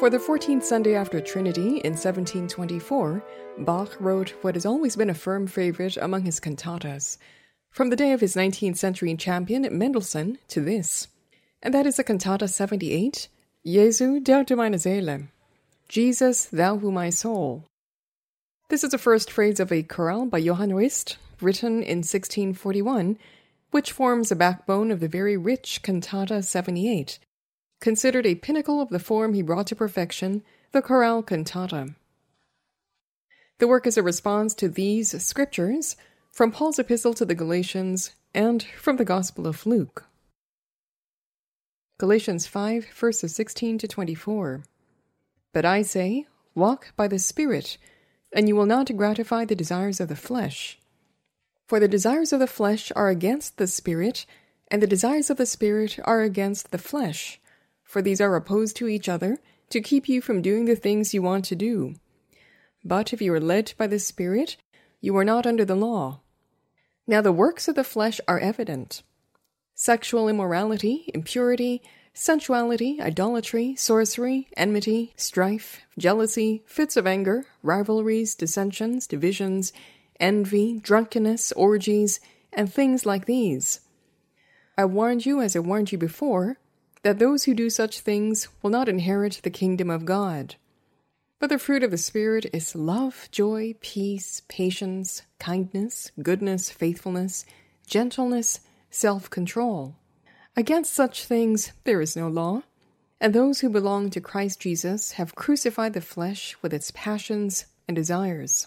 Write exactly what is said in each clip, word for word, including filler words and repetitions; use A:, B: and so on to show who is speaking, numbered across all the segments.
A: For the fourteenth Sunday after Trinity in seventeen twenty-four, Bach wrote what has always been a firm favorite among his cantatas, from the day of his nineteenth century champion Mendelssohn to this, and that is the cantata seventy-eight, Jesu, der du meine Seele, Jesus, thou who my soul. This is the first phrase of a chorale by Johann Rist, written in sixteen forty-one, which forms a backbone of the very rich cantata seventy-eight, considered a pinnacle of the form he brought to perfection, the chorale cantata. The work is a response to these scriptures from Paul's epistle to the Galatians and from the Gospel of Luke. Galatians five, verses sixteen to twenty-four. But I say, walk by the Spirit, and you will not gratify the desires of the flesh. For the desires of the flesh are against the Spirit, and the desires of the Spirit are against the flesh. For these are opposed to each other, to keep you from doing the things you want to do. But if you are led by the Spirit, you are not under the law. Now the works of the flesh are evident: sexual immorality, impurity, sensuality, idolatry, sorcery, enmity, strife, jealousy, fits of anger, rivalries, dissensions, divisions, envy, drunkenness, orgies, and things like these. I warned you, as I warned you before, that those who do such things will not inherit the kingdom of God. But the fruit of the Spirit is love, joy, peace, patience, kindness, goodness, faithfulness, gentleness, self-control. Against such things there is no law, and those who belong to Christ Jesus have crucified the flesh with its passions and desires.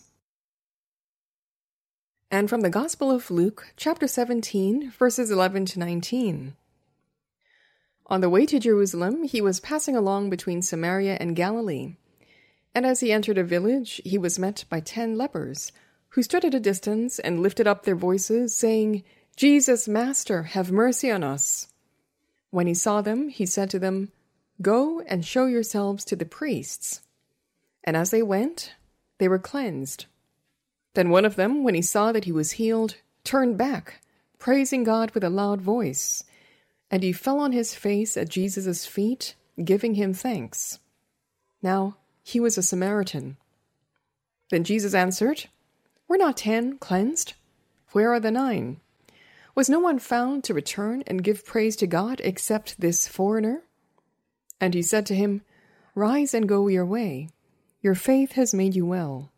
A: And from the Gospel of Luke, chapter seventeen, verses eleven to nineteen. On the way to Jerusalem, he was passing along between Samaria and Galilee. And as he entered a village, he was met by ten lepers, who stood at a distance and lifted up their voices, saying, Jesus, Master, have mercy on us. When he saw them, he said to them, Go and show yourselves to the priests. And as they went, they were cleansed. Then one of them, when he saw that he was healed, turned back, praising God with a loud voice. And he fell on his face at Jesus' feet, giving him thanks. Now he was a Samaritan. Then Jesus answered, Were not ten cleansed? Where are the nine? Was no one found to return and give praise to God except this foreigner? And he said to him, Rise and go your way. Your faith has made you well.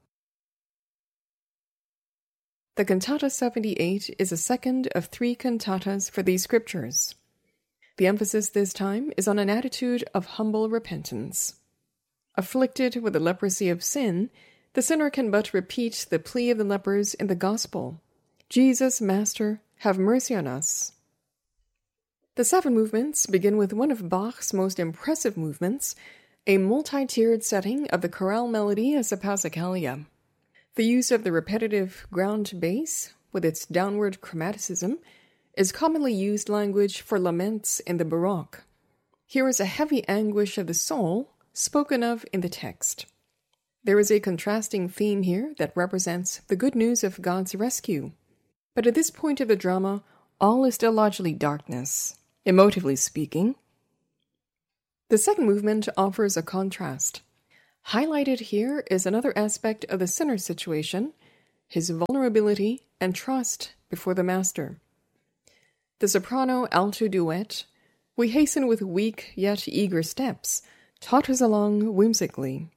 A: The cantata seventy-eight is a second of three cantatas for these scriptures. The emphasis this time is on an attitude of humble repentance. Afflicted with the leprosy of sin, the sinner can but repeat the plea of the lepers in the Gospel, Jesus, Master, have mercy on us. The seven movements begin with one of Bach's most impressive movements, a multi-tiered setting of the chorale melody as a Passacaglia. The use of the repetitive ground bass, with its downward chromaticism, is commonly used language for laments in the Baroque. Here is a heavy anguish of the soul spoken of in the text. There is a contrasting theme here that represents the good news of God's rescue. But at this point of the drama, all is still largely darkness, emotively speaking. The second movement offers a contrast. Highlighted here is another aspect of the sinner's situation, his vulnerability and trust before the Master. The soprano-alto duet, we hasten with weak yet eager steps, totters along whimsically.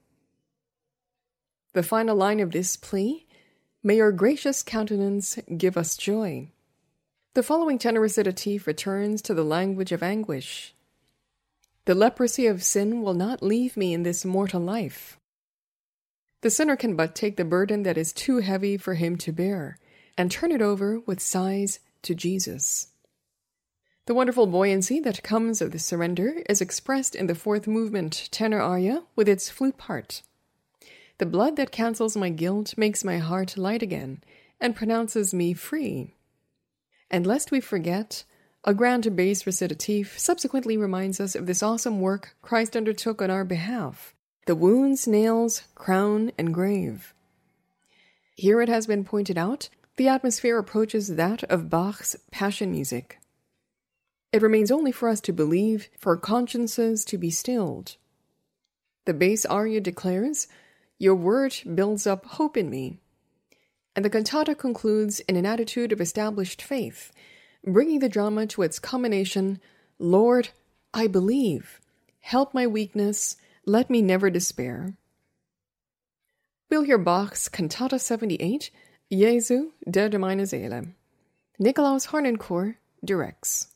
A: The final line of this plea, May your gracious countenance give us joy. The following tenor recitative returns to the language of anguish. The leprosy of sin will not leave me in this mortal life. The sinner can but take the burden that is too heavy for him to bear, and turn it over with sighs to Jesus. The wonderful buoyancy that comes of this surrender is expressed in the fourth movement tenor aria with its flute part. The blood that cancels my guilt makes my heart light again, and pronounces me free. And lest we forget, a grand bass recitative subsequently reminds us of this awesome work Christ undertook on our behalf, the wounds, nails, crown, and grave. Here it has been pointed out, the atmosphere approaches that of Bach's Passion music. It remains only for us to believe, for consciences to be stilled. The bass aria declares, "Your word builds up hope in me." And the cantata concludes in an attitude of established faith, bringing the drama to its culmination, "Lord, I believe. Help my weakness. Let me never despair." We'll hear Bach's Cantata seventy-eight, Jesu, der de meine Seele. Nikolaus Harnoncourt directs.